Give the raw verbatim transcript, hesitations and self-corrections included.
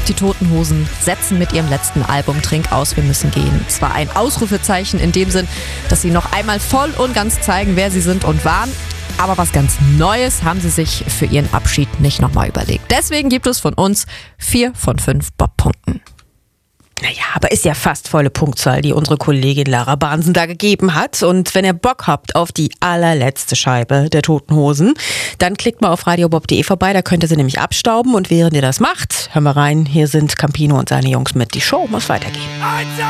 Die Toten Hosen setzen mit ihrem letzten Album Trink aus, wir müssen gehen. Es war ein Ausrufezeichen in dem Sinn, dass sie noch einmal voll und ganz zeigen, wer sie sind und waren. Aber was ganz Neues haben sie sich für ihren Abschied nicht nochmal überlegt. Deswegen gibt es von uns vier von fünf Bob-Punkten. Naja, aber ist ja fast volle Punktzahl, die unsere Kollegin Lara Bahnsen da gegeben hat. Und wenn ihr Bock habt auf die allerletzte Scheibe der Toten Hosen, dann klickt mal auf radiobob punkt de vorbei, da könnt ihr sie nämlich abstauben. Und während ihr das macht, hören wir rein, hier sind Campino und seine Jungs mit. Die Show muss weitergehen.